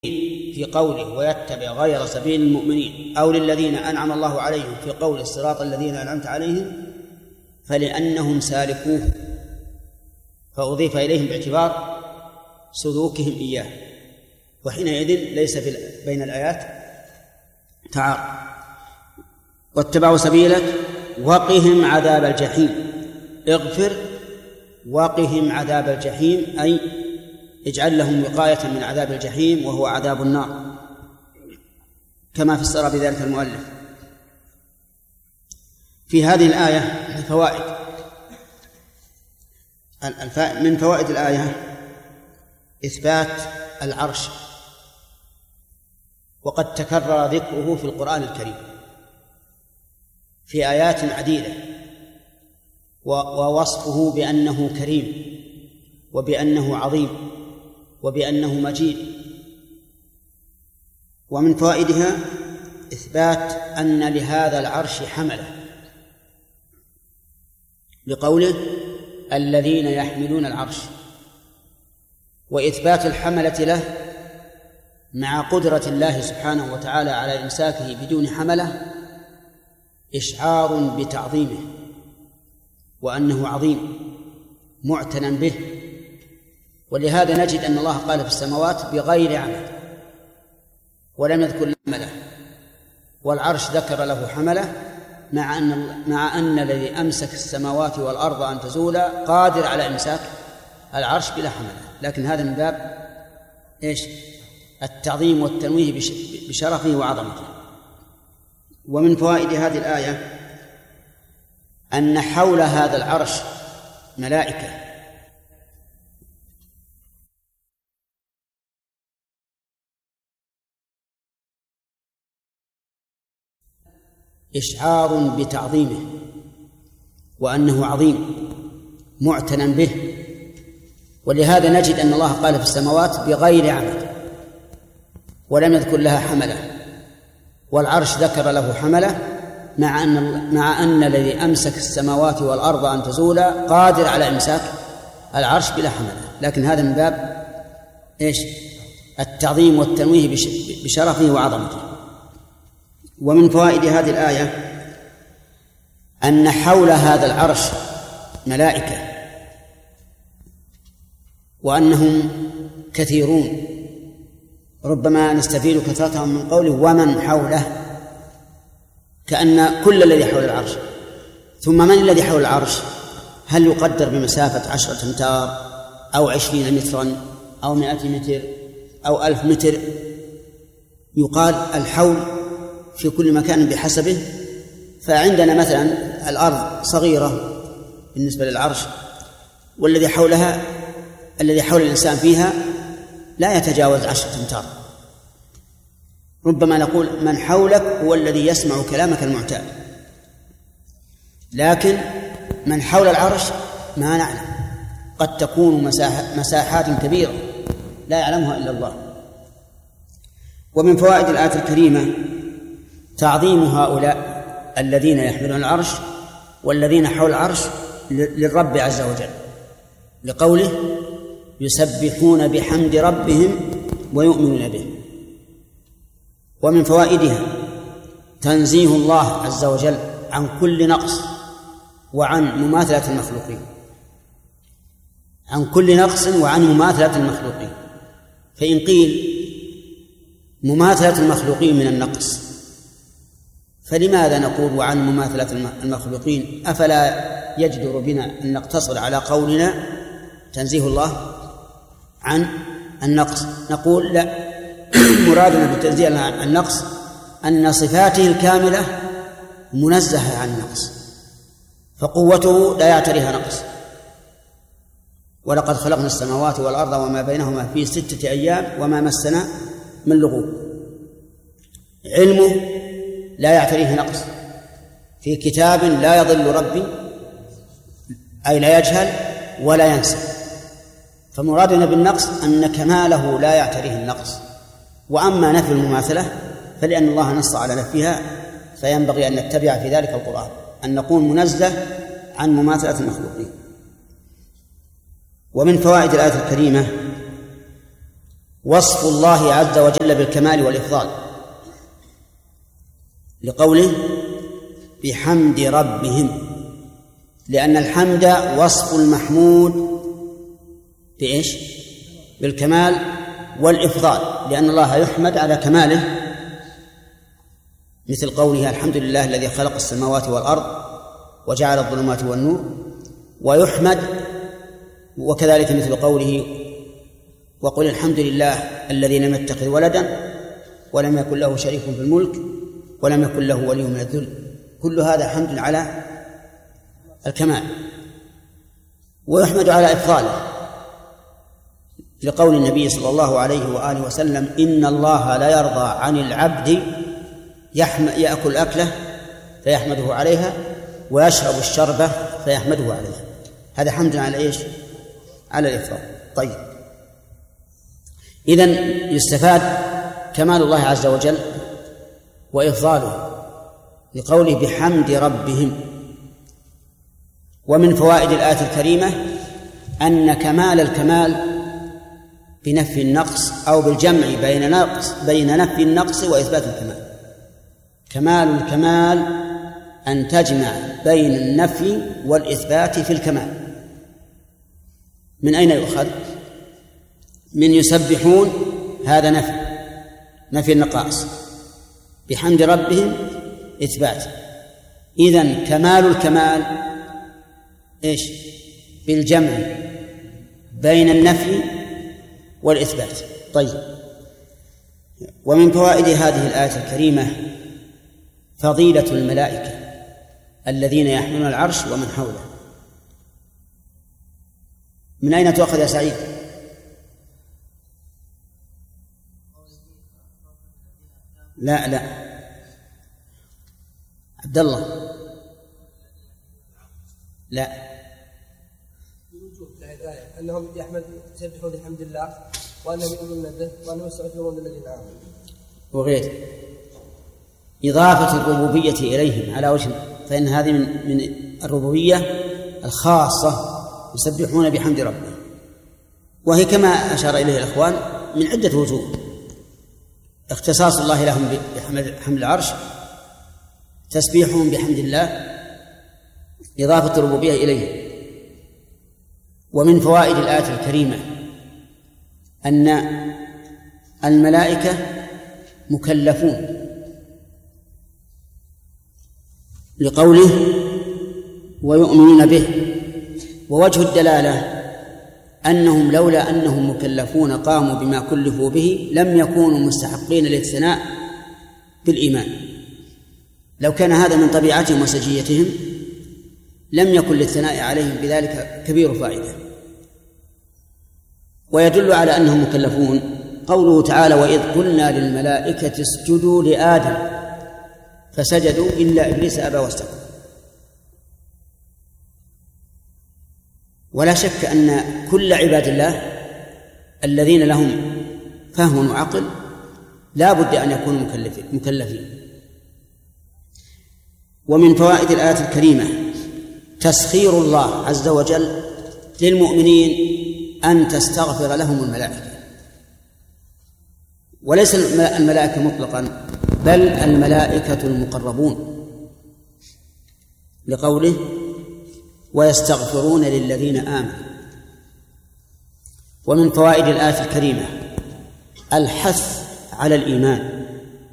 في قوله ويتبع غير سبيل المؤمنين أو للذين أنعم الله عليهم في قول الصراط الذين أنعمت عليهم فلأنهم سالكوه فأضيف إليهم باعتبار سلوكهم إياه، وحينئذ ليس بين الآيات تعارض. واتبعوا سبيلك وقهم عذاب الجحيم، اغفر وقهم عذاب الجحيم أي اجعل لهم وقاية من عذاب الجحيم وهو عذاب النار، كما فسر بذلك المؤلف. في هذه الآية فوائد. من فوائد الآية إثبات العرش، وقد تكرر ذكره في القرآن الكريم في آيات عديدة، ووصفه بأنه كريم وبأنه عظيم وبأنه مجيد. ومن فوائدها إثبات أن لهذا العرش حملة، لقوله الذين يحملون العرش، وإثبات الحملة له مع قدرة الله سبحانه وتعالى على إمساكه بدون حملة إشعار بتعظيمه وأنه عظيم معتنى به. ولهذا نجد أن الله قال في السماوات بغير عمل ولم يذكر حمله، والعرش ذكر له حمله مع أن الذي أمسك السماوات والأرض أن تزولا قادر على إمساك العرش بلا حمله، لكن هذا من باب التعظيم والتنويه بشرفه وعظمته. ومن فوائد هذه الآية أن حول هذا العرش ملائكة إشعار بتعظيمه وأنه عظيم معتنى به. ولهذا نجد أن الله قال في السماوات بغير عمل ولم يذكر لها حمله، والعرش ذكر له حمله مع أن الذي أمسك السماوات والأرض أن تزولا قادر على إمساك العرش بلا حمله، لكن هذا من باب التعظيم والتنويه بشرفه وعظمته. ومن فوائد هذه الآية أن حول هذا العرش ملائكة وأنهم كثيرون، ربما نستفيد كثرتهم من قوله ومن حوله، كأن كل الذي حول العرش. ثم من الذي حول العرش؟ هل يقدر بمسافة 10 أمتار أو 20 مترا أو 100 متر أو 1000 متر؟ يقال الحول في كل مكان بحسبه. فعندنا مثلا الأرض صغيرة بالنسبة للعرش، والذي حولها الذي حول الإنسان فيها لا يتجاوز 10 أمتار. ربما نقول من حولك هو الذي يسمع كلامك المعتاد، لكن من حول العرش ما نعلم، قد تكون مساحات كبيرة لا يعلمها إلا الله. ومن فوائد الآية الكريمة تعظيم هؤلاء الذين يحملون العرش والذين حول العرش للرب عز وجل، لقوله يسبحون بحمد ربهم ويؤمنون به. ومن فوائدها تنزيه الله عز وجل عن كل نقص وعن مماثلة المخلوقين، عن كل نقص وعن مماثلة المخلوقين. فإن قيل مماثلة المخلوقين من النقص، فلماذا نقول وعن مماثلة المخلوقين؟ أفلا يجدر بنا أن نقتصر على قولنا تنزيه الله عن النقص؟ نقول لا، مرادنا بالتنزيه عن النقص أن صفاته الكاملة منزهة عن النقص، فقوته لا يعتريها نقص. ولقد خلقنا السماوات والأرض وما بينهما في 6 أيام وما مسنا من لغوب. علمه لا يعتريه نقص، في كتاب لا يضل ربي أي لا يجهل ولا ينسى. فمرادنا بالنقص أن كماله لا يعتريه النقص. وأما نفي المماثلة فلأن الله نص على نفيها، فينبغي أن نتبع في ذلك القرآن، أن نكون منزه عن مماثلة المخلوقين. ومن فوائد الآية الكريمة وصف الله عز وجل بالكمال والإفضال لقوله بحمد ربهم، لأن الحمد وصف المحمود بإيش؟ بالكمال والإفضال، لأن الله يحمد على كماله، مثل قوله الحمد لله الذي خلق السماوات والأرض وجعل الظلمات والنور، ويحمد وكذلك مثل قوله وقل الحمد لله الذي لم يتخذ ولدا ولم يكن له شريك في الملك ولم يكن له ولي من الذل. كل هذا حمد على الكمال. ويحمد على إفضاله لقول النبي صلى الله عليه وآله وسلم إن الله لا يرضى عن العبد يأكل أكله فيحمده عليها ويشرب الشربة فيحمده عليها. هذا حمد على إيش؟ على الإفضال. طيب، إذن يستفاد كمال الله عز وجل وإفضاله لقوله بحمد ربهم. ومن فوائد الآية الكريمة أن كمال الكمال بنفي النقص أو بالجمع بين نفي النقص وإثبات الكمال. كمال الكمال أن تجمع بين النفي والإثبات في الكمال. من أين يؤخذ؟ من يسبحون، هذا نفي النقائص، بحمد ربهم إثبات. إذن كمال الكمال إيش؟ بالجمع بين النفي والإثبات. طيب، ومن فوائد هذه الآية الكريمة فضيلة الملائكة الذين يحملون العرش ومن حوله. من أين تؤخذ يا سعيد؟ لا عبد الله، لا أنهم يسبحون بحمد الله وأنهم يؤمنون به وأنهم يستغفرون للذين آمنوا وغيره. إضافة الربوبية إليهم على وجه، فإن هذه من الربوبية الخاصة، يسبحون بحمد ربهم، وهي كما أشار إليه الأخوان من عدة وجوه: اختصاص الله لهم بحمد العرش، تسبيحهم بحمد الله، إضافة الربوبية إليه. ومن فوائد الآية الكريمة أن الملائكة مكلفون لقوله ويؤمنون به. ووجه الدلالة أنهم لولا أنهم مكلفون قاموا بما كلفوا به لم يكونوا مستحقين للثناء بالإيمان. لو كان هذا من طبيعتهم وسجيتهم لم يكن للثناء عليهم بذلك كبير فائدة. ويدل على أنهم مكلفون قوله تعالى وإذ قلنا للملائكة اسجدوا لآدم فسجدوا إلا إبليس أبى واستكبر. ولا شك أن كل عباد الله الذين لهم فهم وعقل لا بد أن يكونوا مكلفين. ومن فوائد الآية الكريمة تسخير الله عز وجل للمؤمنين أن تستغفر لهم الملائكة، وليس الملائكة مطلقا بل الملائكة المقربون، لقوله ويستغفرون للذين آمنوا. ومن فوائد الآية الكريمة الحث على الإيمان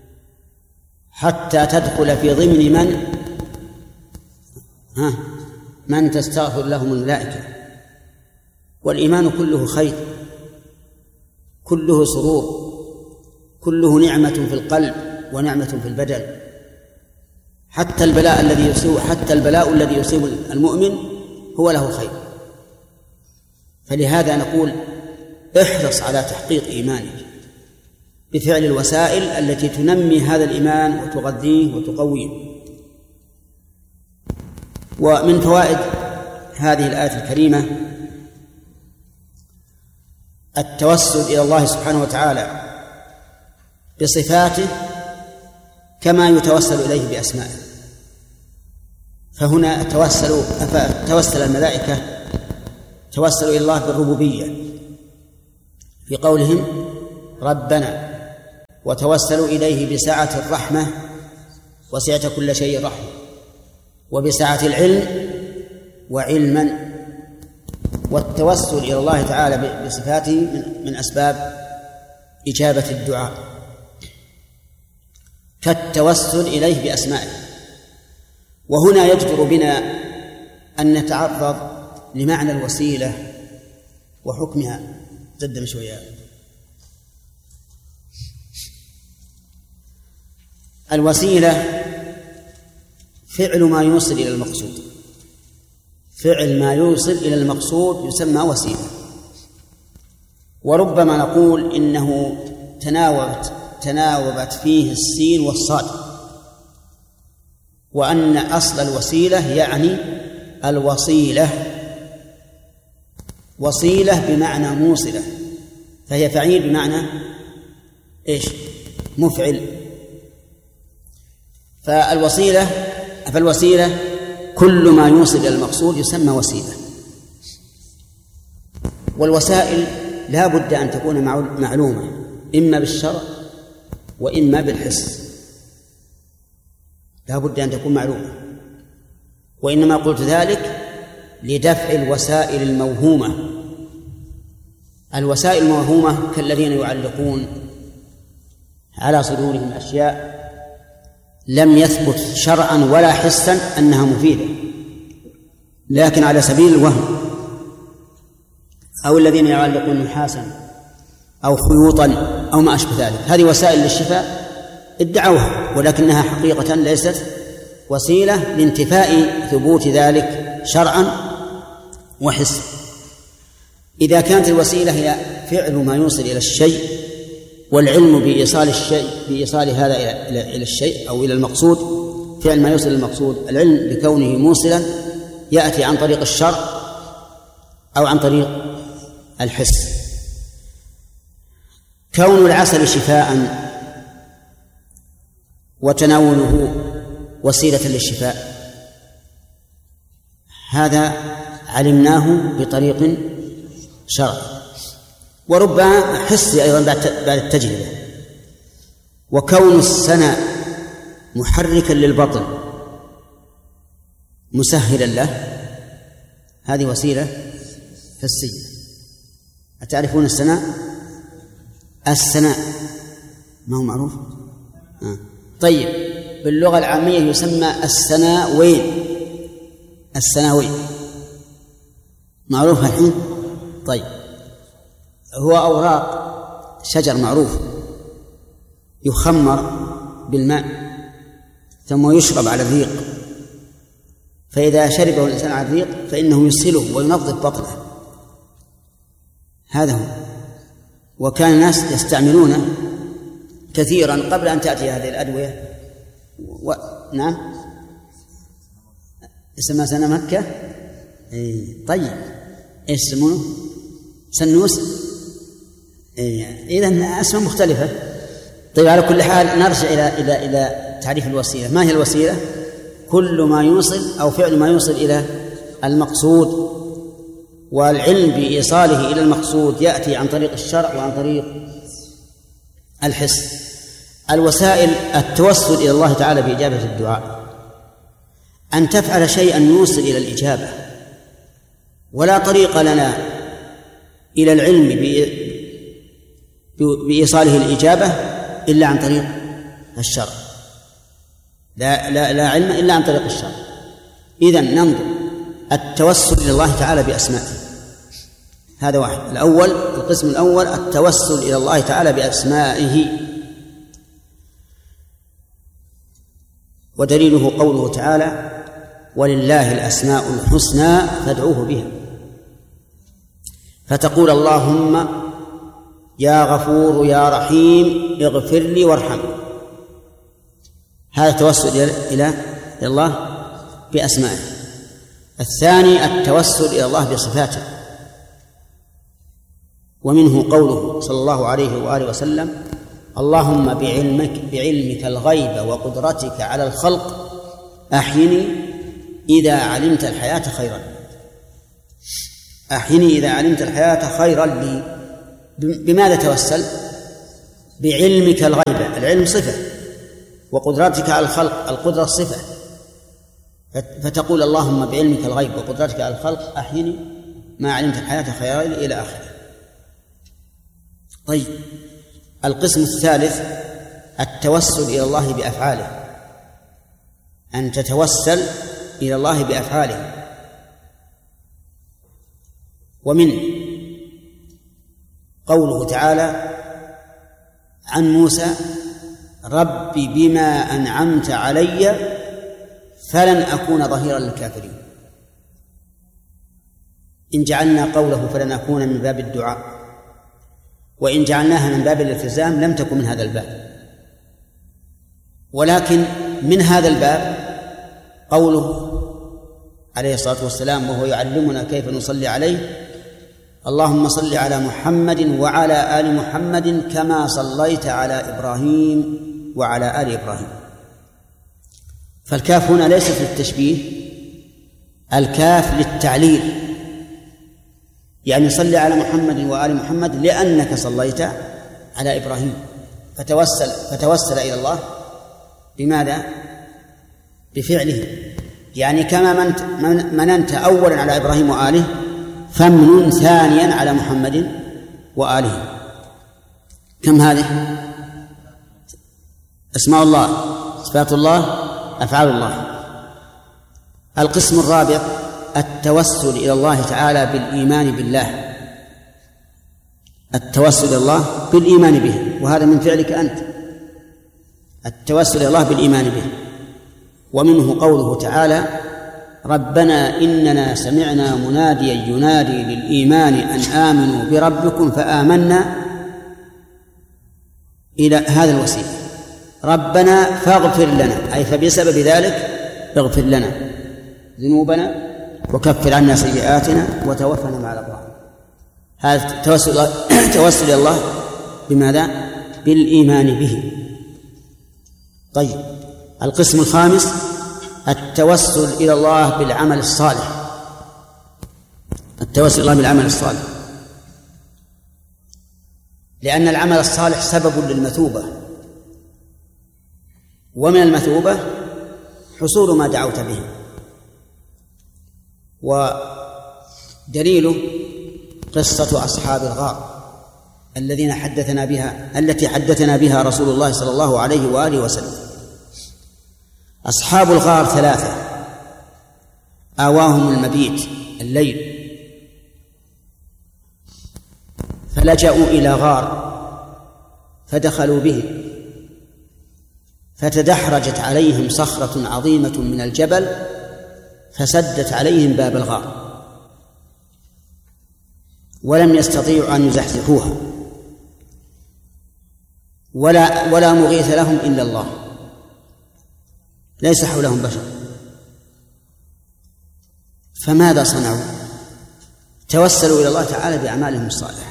حتى تدخل في ضمن من تستغفر لهم الملائكة. والإيمان كله خير، كله سرور، كله نعمة في القلب ونعمة في البدن. حتى البلاء الذي يصيب المؤمن هو له خير. فلهذا نقول احرص على تحقيق إيمانك بفعل الوسائل التي تنمي هذا الإيمان وتغذيه وتقويه. ومن فوائد هذه الآية الكريمة التوسل إلى الله سبحانه وتعالى بصفاته كما يتوسل إليه بأسمائه. فهنا توسل الملائكة توسلوا إلى الله بالربوبية في قولهم ربنا، وتوسلوا إليه بسعة الرحمة وسعت كل شيء رحمة، وبسعة العلم وعلما. والتوسل إلى الله تعالى بصفاته من أسباب إجابة الدعاء، كالتوسل إليه بأسمائه. وهنا يجدر بنا أن نتعرض لمعنى الوسيلة وحكمها. قدم شوية. الوسيلة فعل ما يوصل إلى المقصود، فعل ما يوصل إلى المقصود يسمى وسيلة. وربما نقول إنه تناوبت فيه السين والصاد، وأن أصل الوسيلة يعني الوصيلة، وصيلة بمعنى موصلة، فهي فعيل بمعنى إيش؟ مفعل. فالوسيلة كل ما يوصل إلى المقصود يسمى وسيلة. والوسائل لا بد أن تكون معلومة إما بالشرع وإما بالحس، لا بد أن تكون معلومة. وإنما قلت ذلك لدفع الوسائل الموهومة. الوسائل الموهومة كالذين يعلقون على صدورهم أشياء لم يثبت شرعا ولا حسا أنها مفيدة، لكن على سبيل الوهم، أو الذين يعلقون نحاسا أو خيوطا أو ما أشبه ذلك. هذه وسائل للشفاء ادعوها، ولكنها حقيقة ليست وسيلة لانتفاء ثبوت ذلك شرعا وحسا. إذا كانت الوسيلة هي فعل ما يوصل إلى الشيء، والعلم بإيصال هذا إلى الشيء أو إلى المقصود، فعل ما يوصل إلى المقصود، العلم بكونه موصلا يأتي عن طريق الشرع أو عن طريق الحس. كون العسل شفاء وتناوله وسيلة للشفاء، هذا علمناه بطريق شرعي، وربما حسي أيضا بعد التجربة. وكون السنى محركا للبطن مسهلا له، هذه وسيلة حسية. أتعرفون السناء؟ السناء ما هو معروف؟ طيب، باللغة العامية يسمى السناوين. السناوين معروف الحين؟ طيب، هو أوراق شجر معروف يخمر بالماء ثم يشرب على الريق، فإذا شربه الإنسان على الريق فإنه يسهله وينظف بطنه. هذا هو. وكان الناس يستعملونه كثيرا قبل أن تأتي هذه الأدوية. نعم، اسمها سنة مكة. طيب، إيش يسمونه؟ سنوس. إذن أسماء مختلفة. طيب، على كل حال نرجع إلى تعريف الوسيلة. ما هي الوسيلة؟ كل ما يوصل أو فعل ما يوصل إلى المقصود، والعلم بإيصاله إلى المقصود يأتي عن طريق الشرع وعن طريق الحس. الوسائل التوسل إلى الله تعالى بإجابة الدعاء، أن تفعل شيئا يوصل إلى الإجابة، ولا طريق لنا إلى العلم بإيصاله الإجابة إلا عن طريق الشرع. لا علم إلا عن طريق الشرع. إذن ننظر التوسل إلى الله تعالى بأسمائه، هذا واحد. القسم الأول التوسل إلى الله تعالى بأسمائه، ودليله قوله تعالى: ولله الأسماء الحسنى فادعوه بها. فتقول: اللهم يا غفور يا رحيم اغفر لي وارحمني. هذا التوسل إلى الله بأسمائه. الثاني التوسل إلى الله بصفاته، ومنه قوله صلى الله عليه وآله وسلم: اللهم بعلمك الغيب وقدرتك على الخلق أحيني إذا علمت الحياة خيرا. أحيني إذا علمت الحياة خيرا لي. بماذا توسل؟ بعلمك الغيب، العلم صفة، وقدرتك على الخلق القدرة صفة، فتقول اللهم بعلمك الغيب وقدرتك على الخلق أحيني ما علمت الحياة خيرا إلى آخره. طيب، القسم الثالث التوسل إلى الله بأفعاله، أن تتوسل إلى الله بأفعاله. ومن قوله تعالى عن موسى رب بما أنعمت علي فلن أكون ظهيرا للكافرين. إن جعلنا قوله فلن أكون من باب الدعاء، وإن جعلناها من باب الالتزام لم تكن من هذا الباب، ولكن من هذا الباب قوله عليه الصلاة والسلام وهو يعلمنا كيف نصلي عليه اللهم صل على محمد وعلى آل محمد كما صليت على إبراهيم وعلى آل إبراهيم. فالكاف هنا ليست للتشبيه، الكاف للتعليل، يعني صل على محمد وآل محمد لأنك صليت على إبراهيم، فتوسل إلى الله بماذا؟ بفعله، يعني كما مننت أولا على إبراهيم وآله فمن ثانيا على محمد وآله. كم هذه؟ أسماء الله، صفات الله، أفعال الله. القسم الرابع التوسل إلى الله تعالى بالإيمان بالله، التوسل إلى الله بالإيمان به، وهذا من فعلك أنت، التوسل إلى الله بالإيمان به. ومنه قوله تعالى ربنا إننا سمعنا مناديا ينادي للإيمان أن آمنوا بربكم فآمنا، إلى هذا الوسيلة ربنا فاغفر لنا، أي فبسبب ذلك اغفر لنا ذنوبنا وكفر عنا سيئاتنا وتوفنا مع الأبرار. هذا توسل إلى الله بماذا؟ بالإيمان به. طيب، القسم الخامس التوسل إلى الله بالعمل الصالح، التوسل إلى الله بالعمل الصالح، لأن العمل الصالح سبب للمثوبة، ومن المثوبة حصول ما دعوت به. ودليله قصة أصحاب الغار التي حدثنا بها رسول الله صلى الله عليه وآله وسلم. أصحاب الغار ثلاثة آواهم المبيت الليل، فلجأوا إلى غار فدخلوا به، فتدحرجت عليهم صخرة عظيمة من الجبل فسدت عليهم باب الغار، ولم يستطيعوا أن يزحزحوها، ولا مغيث لهم إلا الله، ليس حولهم بشر. فماذا صنعوا؟ توسلوا إلى الله تعالى بأعمالهم الصالحة.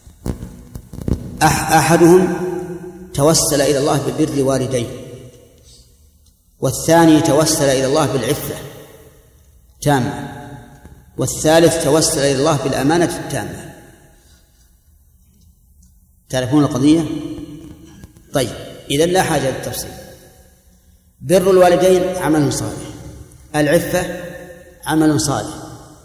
أحدهم توسل إلى الله ببر والديه، والثاني توسل إلى الله بالعفة تامة، والثالث توسل إلى الله بالأمانة التامة. تعرفون القضية؟ طيب، إذن لا حاجة للتفصيل. بر الوالدين عمل صالح، العفة عمل صالح،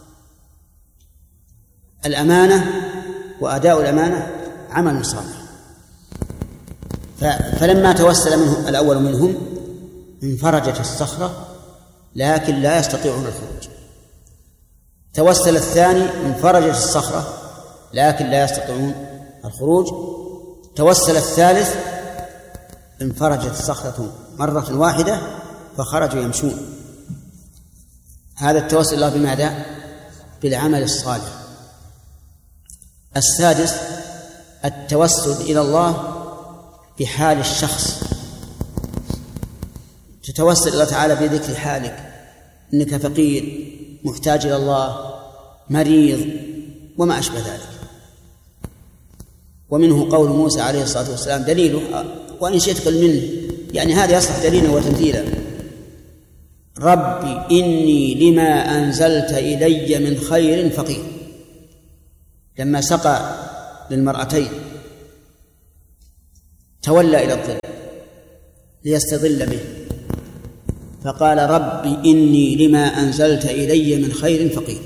الأمانة وأداء الأمانة عمل صالح. فلما توسل منه الأول منهم انفرجت الصخرة لكن لا يستطيعون الخروج، توسل الثاني انفرجت الصخرة لكن لا يستطيعون الخروج، توسل الثالث انفرجت الصخرة مرة واحدة فخرجوا يمشون. هذا التوسل الله بماذا؟ بالعمل الصالح. السادس التوسل إلى الله بحال الشخص، تتوسل الله تعالى بذكر حالك، إنك فقير محتاج إلى الله، مريض، وما أشبه ذلك. ومنه قول موسى عليه الصلاة والسلام دليله، وإن شئت قل منه، يعني هذا يصلح دليلا وتمثيلا: ربي إني لما أنزلت إلي من خير فقير. لما سقى للمرأتين تولى إلى الظل ليستظل به، فقال رب إني لما أنزلت إلي من خير فقير.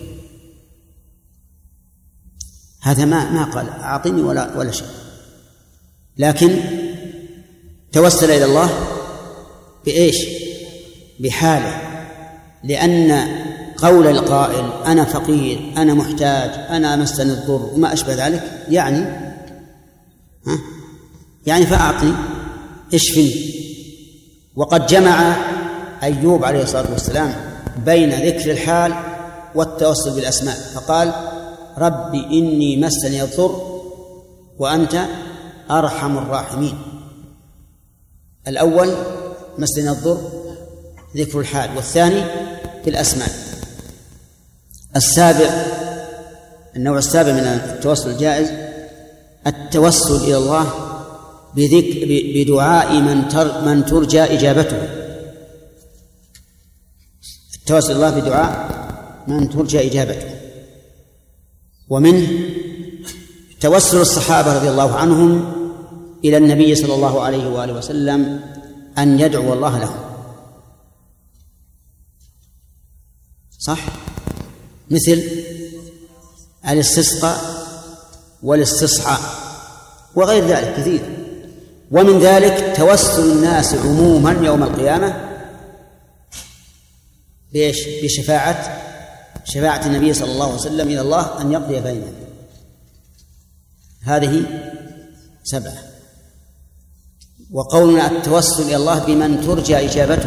هذا ما قال أعطني ولا شيء، لكن توسل إلى الله بإيش؟ بحاله، لأن قول القائل أنا فقير أنا محتاج أنا مسني الضر وما أشبه ذلك يعني فأعطني اشفني. وقد جمع أيوب عليه الصلاة والسلام بين ذكر الحال والتوسل بالأسماء، فقال رب إني مسني الضر وأنت أرحم الراحمين. الأول مسني الضر ذكر الحال، والثاني بالأسماء. النوع السابع من التوسل الجائز التوسل إلى الله بدعاء من ترجى إجابته. التوسل الله بدعاء من ترجى إجابته. ومنه توسل الصحابة رضي الله عنهم إلى النبي صلى الله عليه وآله وسلم أن يدعو الله لهم، صح؟ مثل الاستسقاء والاستصحاء وغير ذلك كثير. ومن ذلك توسل الناس عموما يوم القيامة بشفاعة النبي صلى الله عليه وسلم إلى الله أن يقضي بينهم. هذه 7. وقولنا التوسل إلى الله بمن ترجى إجابته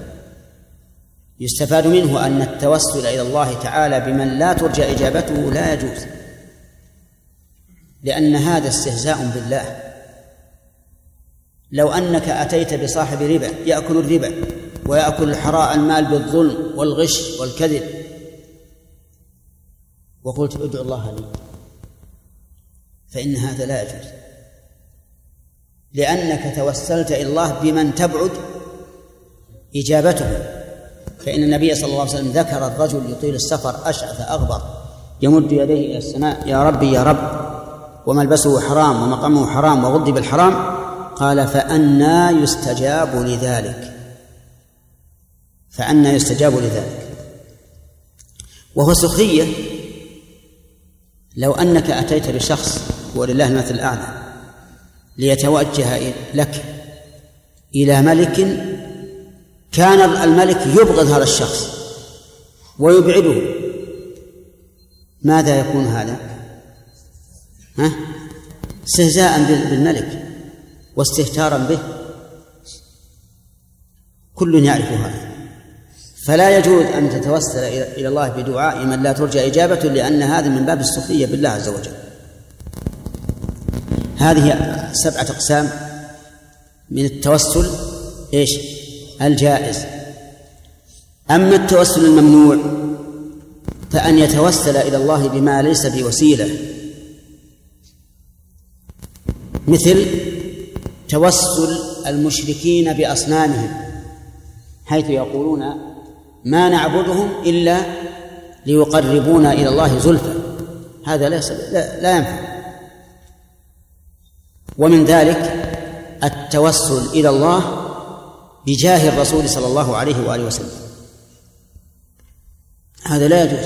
يستفاد منه أن التوسل إلى الله تعالى بمن لا ترجى إجابته لا يجوز، لأن هذا استهزاء بالله. لو أنك أتيت بصاحب ربا يأكل الربا ويأكل المال بالظلم والغش والكذب وقلت ادعو الله لي، فإن هذا لا يجوز، لأنك توسلت إلى الله بمن تبعد إجابته. فإن النبي صلى الله عليه وسلم ذكر الرجل يطيل السفر أشعث أغبر يمد يديه إلى السماء يا ربي يا رب وملبسه حرام ومطعمه حرام وغضب بالحرام، قال فأنى يستجاب لذلك. وهو سخرية. لو أنك أتيت بشخص ولله المثل الأعلى ليتوجه لك إلى ملك كان الملك يبغض هذا الشخص ويبعده، ماذا يكون هذا؟ استهزاء بالملك واستهتارا به، كل يعرف هذا. فلا يجوز أن تتوسل إلى الله بدعاء من لا ترجى إجابته، لأن هذا من باب السخرية بالله عز وجل. هذه 7 أقسام من التوسل الجائز. أما التوسل الممنوع فأن يتوسل إلى الله بما ليس بوسيلة، مثل توسل المشركين بأصنامهم، حيث يقولون ما نعبدهم إلا ليقربونا إلى الله زلفى، هذا لا ينفع. ومن ذلك التوسل إلى الله بجاه الرسول صلى الله عليه وآله وسلم، هذا لا يجوز،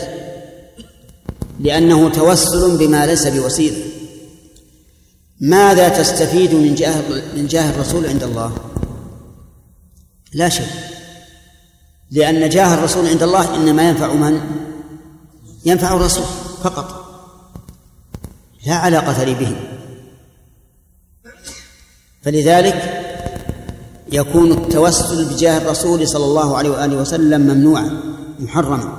لأنه توسل بما ليس بوسيلة. ماذا تستفيد من جاه الرسول عند الله؟ لا شيء، لأن جاه الرسول عند الله إنما ينفع من؟ ينفع الرسول فقط، لا علاقة لي به. فلذلك يكون التوسل بجاه الرسول صلى الله عليه وآله وسلم ممنوعا محرما،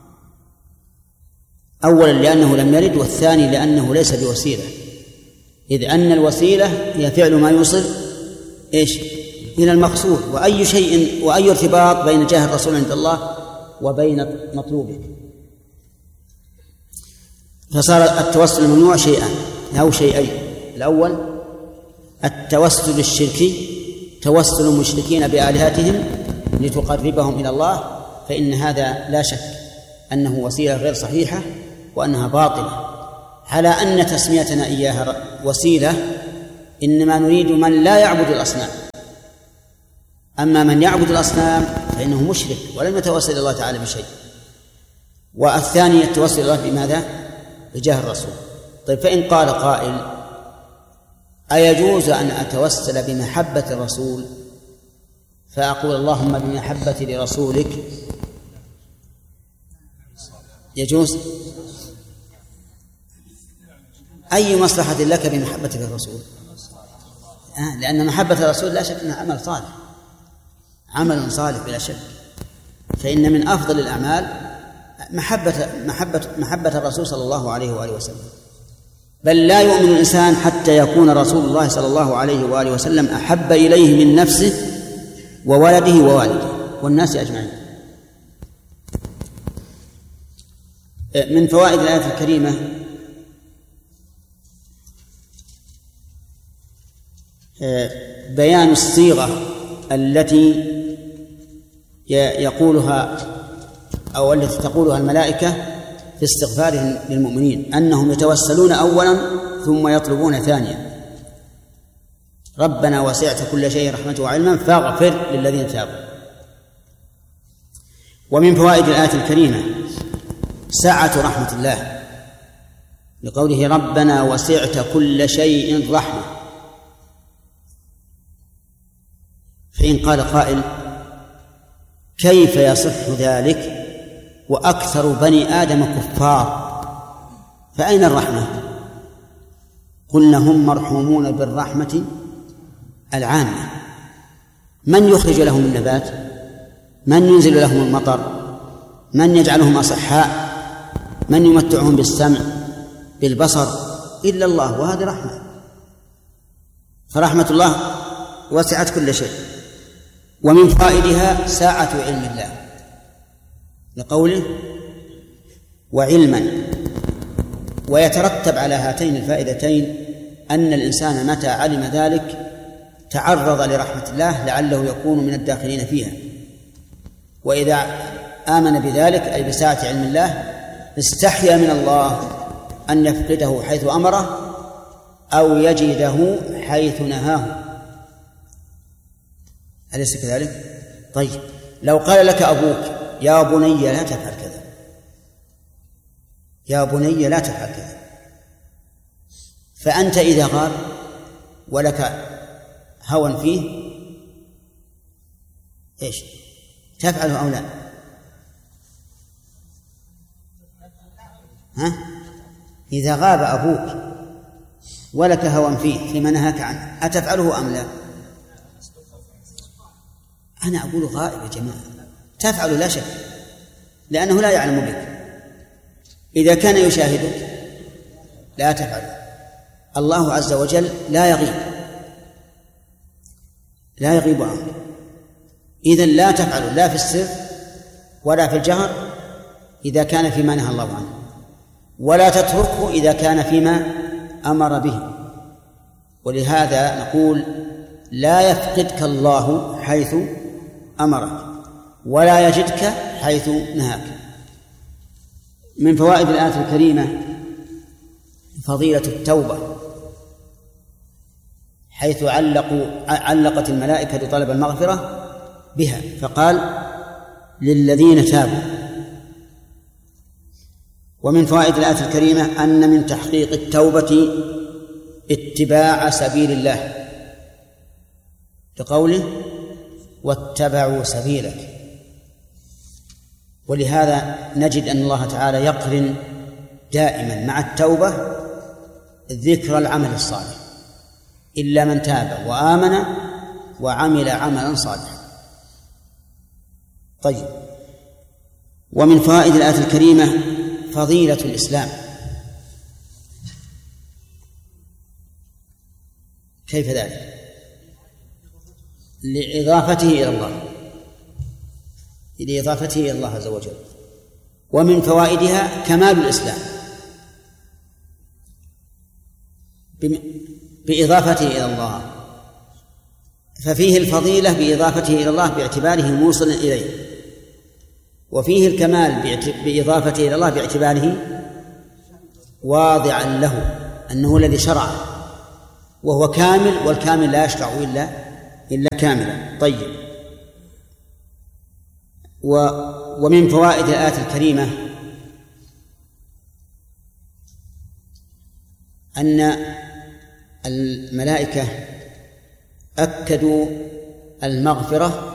أولا لأنه لم يرد، والثاني لأنه ليس بوسيلة، إذ أن الوسيلة هي فعل ما يوصل إلى المقصود. وأي ارتباط بين جاه الرسول عند الله وبين مطلوبه؟ فصار التوسل الممنوع شيئين. الأول التوسل الشركي، توسل المشركين بآلهتهم لتقربهم إلى الله، فإن هذا لا شك أنه وسيلة غير صحيحة وأنها باطلة، على أن تسميتنا إياها وسيلة إنما نريد من لا يعبد الأصنام. أما من يعبد الأصنام فإنه مشرك ولم يتوسل إلى الله تعالى بشيء. والثاني يتوسل إلى الله بماذا؟ بجاه الرسول. طيب فإن قال قائل أيجوز أن أتوسل بمحبة الرسول فأقول اللهم بمحبتي لرسولك؟ يجوز؟ أي مصلحة لك بمحبتك للرسول؟ لأن محبة الرسول لا شك أنها عمل صالح، عمل صالح بلا شك. فإن من أفضل الأعمال محبة الرسول صلى الله عليه وآله وسلم. بل لا يؤمن الإنسان حتى يكون رسول الله صلى الله عليه وآله وسلم أحب إليه من نفسه وولده ووالده والناس أجمعين. من فوائد الآية الكريمة بيان الصيغة التي يقولها أو التي تقولها الملائكة في استغفارهم للمؤمنين، أنهم يتوسلون أولا ثم يطلبون ثانيا. ربنا وسعت كل شيء رحمة وعلما فاغفر للذين تابوا. ومن فوائد الآية الكريمة سعة رحمة الله لقوله ربنا وسعت كل شيء رحمة. فإن قال قائل كيف يصح ذلك وأكثر بني آدم كفار فأين الرحمة؟ قلنا هم مرحومون بالرحمة العامة. من يخرج لهم النبات؟ من ينزل لهم المطر؟ من يجعلهم أصحاء؟ من يمتعهم بالسمع بالبصر؟ إلا الله، وهذه رحمة. فرحمة الله وسعت كل شيء. ومن فائدها ساعة علم الله لقوله وعلما. ويترتب على هاتين الفائدتين أن الإنسان متى علم ذلك تعرض لرحمة الله لعله يكون من الداخلين فيها. وإذا آمن بذلك أي بساعة علم الله استحيا من الله أن يفقده حيث أمره أو يجده حيث نهاه. أليس كذلك؟ طيب لو قال لك أبوك يا بني لا تفعل كذا، يا بني لا تفعل كذا، فأنت إذا غاب ولك هوى فيه إيش تفعله أو لا؟ إذا غاب أبوك ولك هوى فيه فيما نهاك عنه أتفعله أم لا؟ أنا أقول غائب يا جماعة، تفعل لا شك لأنه لا يعلم بك. إذا كان يشاهدك لا تفعل. الله عز وجل لا يغيب عنه. إذن لا تفعل لا في السر ولا في الجهر إذا كان فيما نهى الله عنه، ولا تتركه إذا كان فيما أمر به. ولهذا نقول لا يفقدك الله حيث أمرك ولا يجدك حيث نهاك. من فوائد الآية الكريمة فضيلة التوبة، حيث علقت الملائكة طلب المغفرة بها فقال للذين تابوا. ومن فوائد الآية الكريمة أن من تحقيق التوبة اتباع سبيل الله لقوله واتبعوا سبيلك. ولهذا نجد أن الله تعالى يقرن دائما مع التوبة ذكر العمل الصالح إلا من تاب وآمن وعمل عملا صالحا. طيب ومن فوائد الآية الكريمة فضيلة الإسلام. كيف ذلك؟ لإضافته إلى الله، لإضافته إلى الله عز وجل. ومن فوائدها كمال الإسلام بإضافته إلى الله، ففيه الفضيلة بإضافته إلى الله باعتباره موصلا إليه، وفيه الكمال بإضافته إلى الله باعتباره واضعا له أنه الذي شرع، وهو كامل، والكامل لا يشرع إلا كاملا. طيب. ومن فوائد الآية الكريمة أن الملائكة أكدوا المغفرة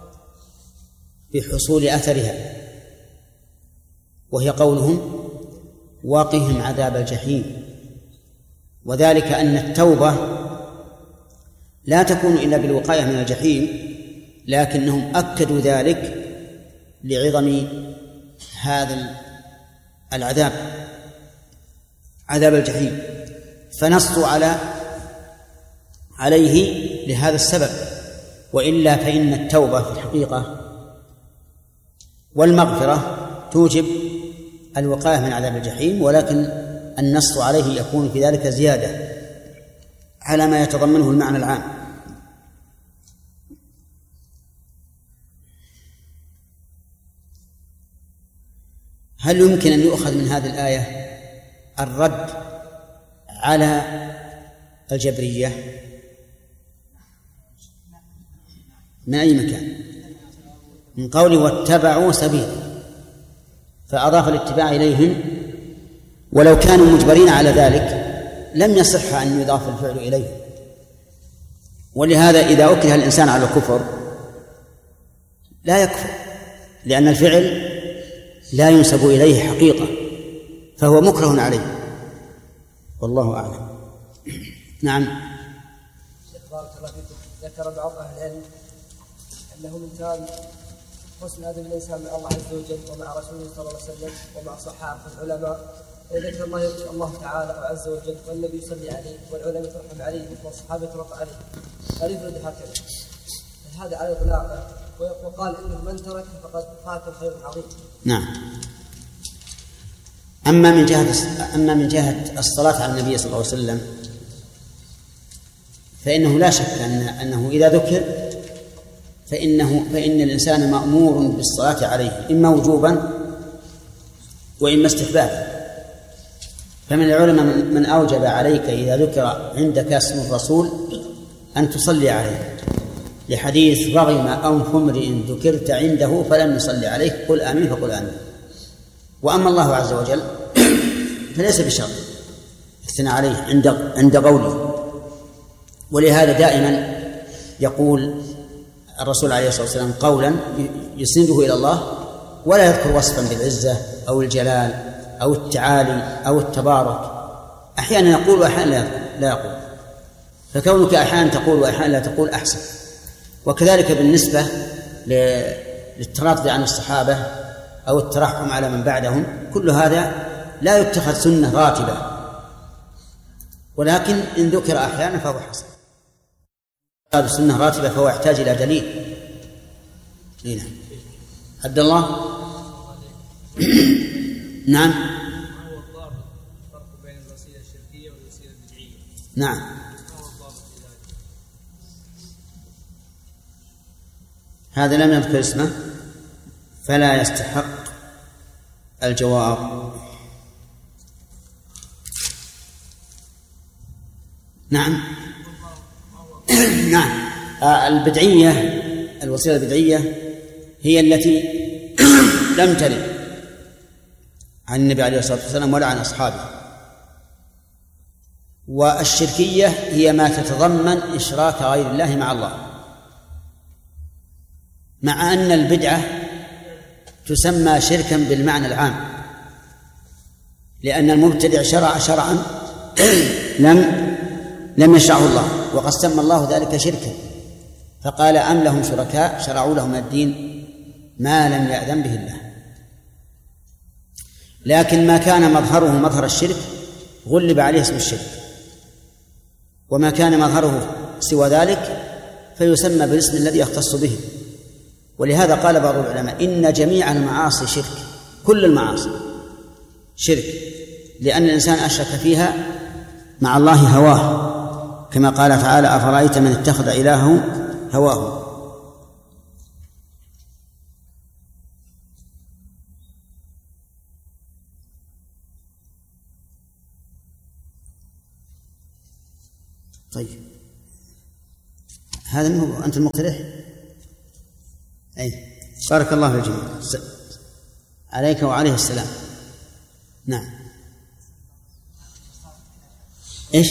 بحصول أثرها، وهي قولهم وقهم عذاب الجحيم، وذلك أن التوبة لا تكون إلا بالوقاية من الجحيم، لكنهم أكدوا ذلك لعظم هذا العذاب، عذاب الجحيم، فنصوا عليه لهذا السبب. وإلا فإن التوبة في الحقيقة والمغفرة توجب الوقاية من عذاب الجحيم، ولكن النص عليه يكون في ذلك زيادة على ما يتضمنه المعنى العام. هل يمكن أن يؤخذ من هذه الآية الرد على الجبرية من أي مكان؟ من قوله واتبعوا سبيل، فأضاف الاتباع إليهم، ولو كانوا مجبرين على ذلك لم يصح أن يضاف الفعل إليهم. ولهذا إذا أكره الإنسان على الكفر لا يكفر، لأن الفعل لا ينسب إليه حقيقة، فهو مكره عليه، والله أعلم. نعم. بارك الله فيكم. ذكر بعض أهل العلم أنه من كان حسن أدب الإنسان مع الله عز وجل ومع رسوله صلى الله عليه وسلم ومع الصحابة والعلماء، يذكر الله تعالى عز وجل والنبي يصلي عليه والعلماء يترحم عليه والصحابة يترضى عليه، هل يفرد هكذا؟ هذا على إطلاقه، وقال إنه من ترك فقد فات خير عظيم. نعم. أما من جهة الصلاة على النبي صلى الله عليه وسلم فإنه لا شك أنه إذا ذكر فإن الإنسان مأمور بالصلاة عليه، إما وجوبا وإما استحبابا. فمن العلماء من أوجب عليك إذا ذكر عندك اسم الرسول أن تصلي عليه، لحديث رغم أنف امرئ ذكرت عنده فلم يصلي عليك قل آمين فقل آمين. وأما الله عز وجل فليس بشرط الثناء عليه عند قوله. ولهذا دائما يقول الرسول عليه الصلاة والسلام قولا يسنده إلى الله ولا يذكر وصفا بالعزة أو الجلال أو التعالي أو التبارك، أحيانا يقول وأحيانا لا يقول، فكونك أحيانا تقول وأحيانا لا تقول أحسن. وكذلك بالنسبة للتراضي عن الصحابة أو الترحم على من بعدهم، كل هذا لا يتخذ سنة راتبة، ولكن إن ذكر أحيانا فهو حسن. هذا السنة راتبة فهو يحتاج إلى دليل. هنا عبد الله. نعم. ما هو الضابط الفرق بين الوسيلة الشركية والوسيلة البدعية؟ نعم. ما هو الضابط في ذلك؟ هذا لم يذكر اسمه فلا يستحق الجواب. نعم. نعم. البدعية، الوسيلة البدعية هي التي لم ترد عن النبي عليه الصلاة والسلام ولا عن أصحابه. والشركية هي ما تتضمن إشراك غير الله مع الله، مع أن البدعة تسمى شركا بالمعنى العام، لأن المبتدع شرع شرعا لم يشرعه الله، وقد سمى الله ذلك شركا، فقال أم لهم شركاء شرعوا لهم الدين ما لم يأذن به الله. لكن ما كان مظهره مظهر الشرك غلب عليه اسم الشرك، وما كان مظهره سوى ذلك فيسمى بالاسم الذي يختص به. ولهذا قال بعض العلماء إن جميع المعاصي شرك، كل المعاصي شرك، لأن الإنسان أشرك فيها مع الله هواه، كما قال تعالى أفرأيت من اتخذ إلهه هواه. طيب هذا هو أنت المقترح. أي بارك الله في الجميع. عليك وعليه السلام. نعم. إيش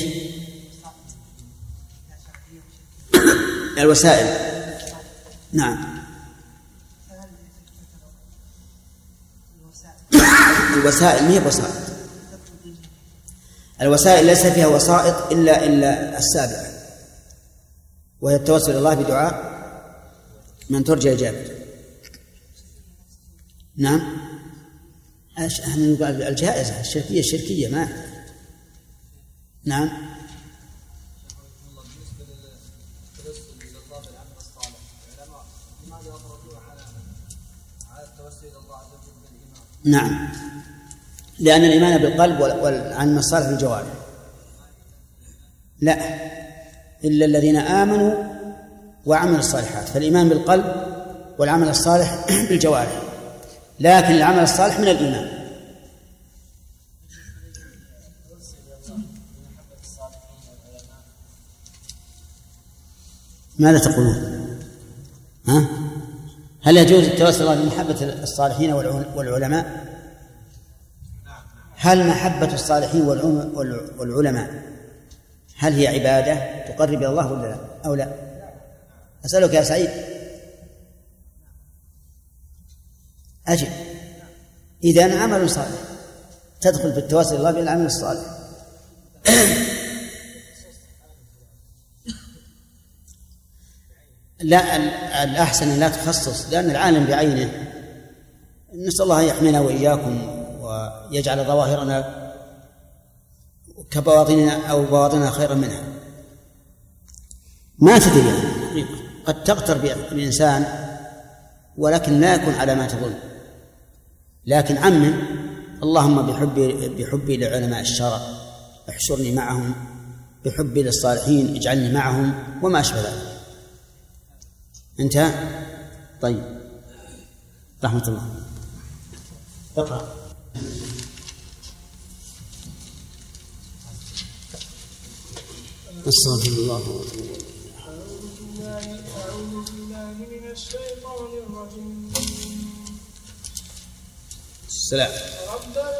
الوسائل؟ نعم. الوسائل ما هي وسائط. الوسائل ليس فيها وسائط إلا السابعة، وهي التوسل إلى الله بدعاء من ترجى إجابته. نعم. الجائزة الشركية ما. نعم. نعم، لأن الإيمان بالقلب والعمل الصالح بالجوارح. لا، إلا الذين آمنوا وعملوا الصالحات، فالإيمان بالقلب والعمل الصالح بالجوارح، لكن العمل الصالح من الإيمان. ماذا تقولون؟ هل يجوز التوسل الله بمحبة الصالحين والعلماء؟ هل محبة الصالحين والعلماء هل هي عبادة تقرب إلى الله ولا لا أو لا؟ أسألك يا سعيد. أجب. إذن عمل صالح تدخل في التوسل الله بالعمل الصالح. لا، الأحسن أن لا تخصص، لأن العالم بعينه. نسأل الله يحمينا وإياكم ويجعل ظواهرنا كبواطننا أو بواطننا خيرا منها. ما تدري حقيقة، قد تغتر بالإنسان ولكن لا يكون على ما تظن. لكن عمم: اللهم بحبي لعلماء الشرع احشرني معهم، بحبي للصالحين اجعلني معهم، وما أشبه ذلك. انتهى. طيب، رحمة الله. اقرأ. استغفر الله. أعوذ بالله من الشيطان الرجيم. السلام.